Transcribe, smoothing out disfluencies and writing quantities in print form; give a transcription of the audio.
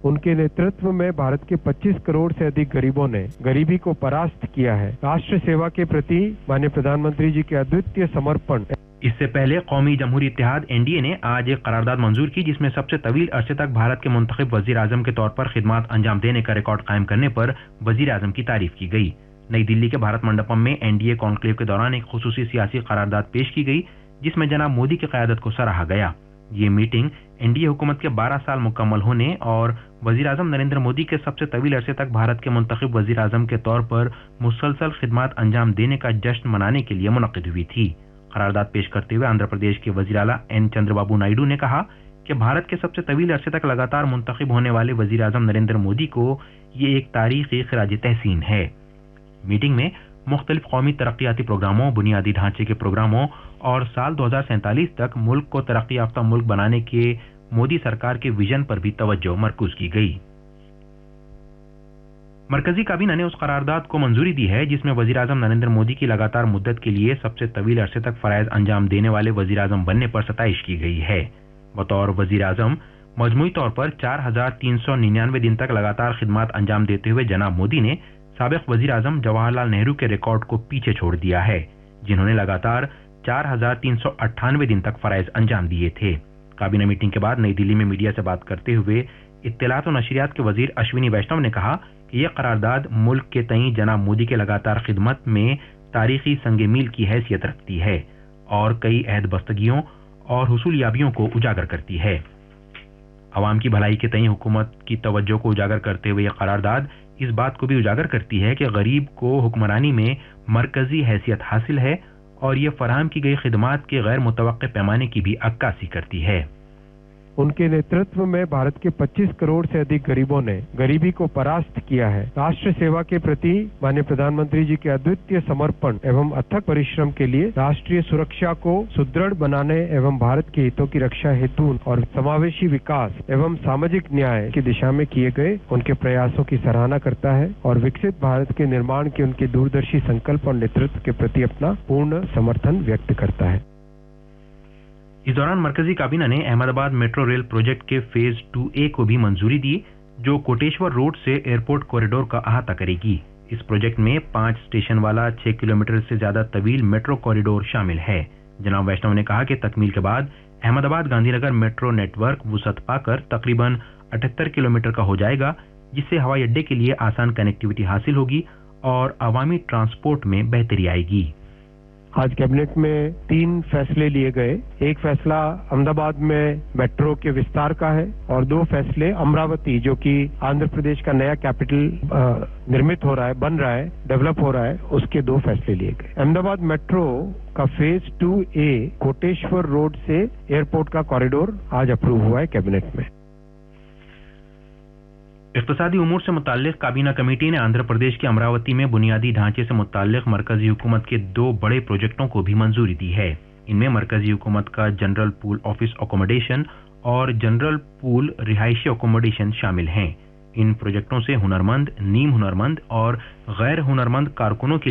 उनके नेतृत्व में भारत के 25 करोड़ से अधिक गरीबों ने गरीबी को परास्त किया है। राष्ट्र सेवा के प्रति माननीय प्रधानमंत्री जी के अद्वितीय समर्पण। इससे पहले कौमी जमहूरी इत्तेहाद एनडीए ने आज एक करारदाद मंजूर की जिसमें सबसे तवील अरसे तक भारत के मुंतखब वजीर आजम के तौर पर खिदमत अंजाम देने का रिकॉर्ड कायम करने पर वजीर आजम की तारीफ की गई। नई दिल्ली के भारत मंडपम में एनडीए कॉन्क्लेव के दौरान एक खुसूसी सियासी करारदाद पेश की गई जिसमें जनाब मोदी की क़यादत को सराहा गया। ये मीटिंग एनडीए हुकूमत के 12 साल मुकम्मल होने और वजीर आजम नरेंद्र मोदी के सबसे तवील अरसे तक भारत के मुंतखब वजीर आजम के तौर पर मुसलसल खिदमत अंजाम देने का जश्न मनाने के लिए मुनक़िद हुई थी। करारदाद पेश करते हुए आंध्र प्रदेश के वजीर आला एन चंद्रबाबू नायडू ने कहा कि भारत के सबसे तवील अरसे तक लगातार मुंतखब होने वाले वजीर आजम नरेंद्र मोदी को ये एक तारीखी खिराज तहसीन है। मीटिंग में मुख्तलिफ कौमी तरक्याती प्रोग्रामों, बुनियादी ढांचे के प्रोग्रामों और साल 2047 तक मुल्क को तरक्की याफ्ता मुल्क बनाने के मोदी सरकार के विजन पर भी तवज्जो मरकूज की गई। मरकजी काबीना ने उस करारदाद को मंजूरी दी है जिसमें वजीर आजम नरेंद्र मोदी की लगातार मुद्दत के लिए सबसे तवील अरसे तक फराइज अंजाम देने वाले वजीर आजम बनने पर सताइश की गई है। बतौर वजीर आजम मजमूई तौर पर 4399 दिन तक लगातार खिदमत अंजाम देते हुए जनाब मोदी ने साबिक वजीर आजम जवाहरलाल नेहरू के रिकॉर्ड को पीछे छोड़ दिया है जिन्होंने लगातार 4398 दिन तक फराइज अंजाम दिए थे। काबीना मीटिंग के बाद नई दिल्ली में मीडिया से बात करते हुए इत्तलात और नशरियात के वजीर अश्विनी वैष्णव ने कहा कि यह करारदाद मुल्क के तई जनाब मोदी के लगातार खिदमत में तारीखी संगे मील की हैसियत रखती है और कई अहद बस्तगियों और हुसूलियाबियों को उजागर करती है। अवाम की भलाई के तई हुकूमत की तवज्जो को उजागर करते हुए यह करारदाद इस बात को भी उजागर करती है कि गरीब को हुक्मरानी में मरकजी हैसियत हासिल है और ये फराहम की गई खिदमात के गैर मुतवक्के पैमाने की भी अक्कासी करती है। उनके नेतृत्व में भारत के 25 करोड़ से अधिक गरीबों ने गरीबी को परास्त किया है। राष्ट्र सेवा के प्रति माननीय प्रधानमंत्री जी के अद्वितीय समर्पण एवं अथक परिश्रम के लिए राष्ट्रीय सुरक्षा को सुदृढ़ बनाने एवं भारत के हितों की रक्षा हेतु और समावेशी विकास एवं सामाजिक न्याय की दिशा में किए गए उनके प्रयासों की सराहना करता है और विकसित भारत के निर्माण के उनके दूरदर्शी संकल्प और नेतृत्व के प्रति अपना पूर्ण समर्थन व्यक्त करता है। इस दौरान मरकजी काबीना ने अहमदाबाद मेट्रो रेल प्रोजेक्ट के फेज 2A को भी मंजूरी दी जो कोटेश्वर रोड से एयरपोर्ट कॉरिडोर का अहाता करेगी। इस प्रोजेक्ट में 5 स्टेशन वाला 6 किलोमीटर से ज्यादा तवील मेट्रो कॉरिडोर शामिल है। जनाब वैष्णव ने कहा कि तकमील के बाद अहमदाबाद गांधीनगर मेट्रो नेटवर्क वुसअत पाकर तकरीबन 78 किलोमीटर का हो जाएगा जिससे हवाई अड्डे के लिए आसान कनेक्टिविटी हासिल होगी और अवामी ट्रांसपोर्ट में बेहतरी आएगी। आज कैबिनेट में 3 फैसले लिए गए। एक फैसला अहमदाबाद में मेट्रो के विस्तार का है और 2 फैसले अमरावती जो कि आंध्र प्रदेश का नया कैपिटल निर्मित हो रहा है, बन रहा है, डेवलप हो रहा है, उसके 2 फैसले लिए गए। अहमदाबाद मेट्रो का फेज 2A कोटेश्वर रोड से एयरपोर्ट का कॉरिडोर आज अप्रूव हुआ है कैबिनेट में। इक़्तिसादी उमूर से मुताल्लिक़ काबीना कमेटी ने आंध्र प्रदेश के अमरावती में बुनियादी ढांचे से मुताल्लिक़ मरकजी हुकूमत के 2 बड़े प्रोजेक्टों को भी मंजूरी दी है। इनमें मरकजी हुकूमत का जनरल पूल ऑफिस अकोमोडेशन और जनरल पूल रिहायशी अकोमोडेशन शामिल हैं। इन प्रोजेक्टों से हुनरमंद, नीम हुनरमंद और गैर हुनरमंद कारकुनों के